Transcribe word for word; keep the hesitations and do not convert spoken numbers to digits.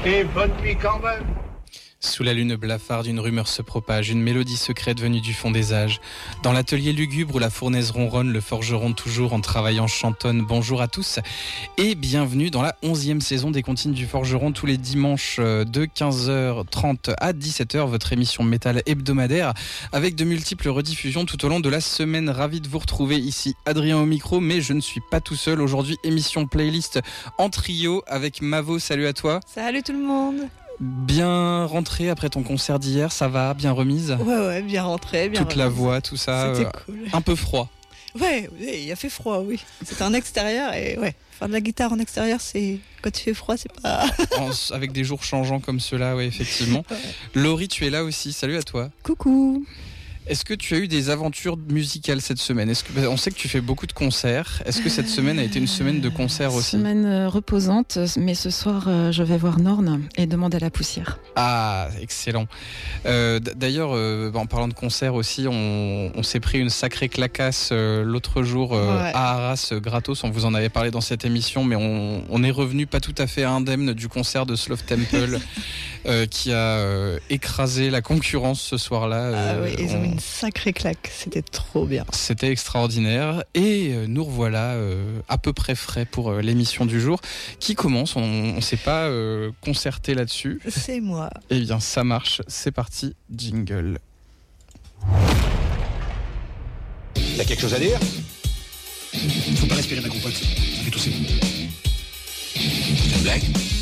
Et bonne nuit quand même. Sous la lune blafarde, une rumeur se propage, une mélodie secrète venue du fond des âges. Dans l'atelier lugubre où la fournaise ronronne, le forgeron toujours en travaillant chantonne. Bonjour à tous et bienvenue dans la onzième saison des Comptines du Forgeron, tous les dimanches de quinze heures trente à dix-sept heures, votre émission métal hebdomadaire avec de multiples rediffusions tout au long de la semaine. Ravi de vous retrouver ici, Adrien au micro, mais je ne suis pas tout seul. Aujourd'hui, émission playlist en trio avec Mavo. Salut à toi. Salut tout le monde. Bien rentré après ton concert d'hier, ça va, bien remise? Ouais, ouais, bien rentré, bien Toute remise. la voix, tout ça. C'était euh, cool. Un peu froid. Ouais, il a fait froid, oui. C'était en extérieur et ouais, faire de la guitare en extérieur, c'est quand il fait froid, c'est pas. En, avec des jours changeants comme ceux-là, oui, effectivement. Ouais. Laurie, tu es là aussi. Salut à toi. Coucou. Est-ce que tu as eu des aventures musicales cette semaine? Est-ce que, on sait que tu fais beaucoup de concerts. Est-ce que cette semaine a été une semaine de concerts aussi? Semaine euh, reposante, mais ce soir, euh, je vais voir Norne et demander la poussière. Ah, excellent. Euh, d- d'ailleurs, euh, en parlant de concerts aussi, on, on s'est pris une sacrée clacasse euh, l'autre jour euh, Ouais. à Arras, euh, gratos. On vous en avait parlé dans cette émission, mais on, on est revenu pas tout à fait indemne du concert de Slow Temple euh, qui a euh, écrasé la concurrence ce soir-là. Ah Euh, oui, ils ont on- mis une sacrée claque, c'était trop bien. C'était extraordinaire et euh, nous revoilà euh, à peu près frais pour euh, l'émission du jour qui commence. On ne s'est pas euh, concerté là-dessus. C'est moi. Eh bien, ça marche. C'est parti. Jingle. T'as quelque chose à dire? Faut pas respirer ma compote, ça fait tousser. C'est une blague?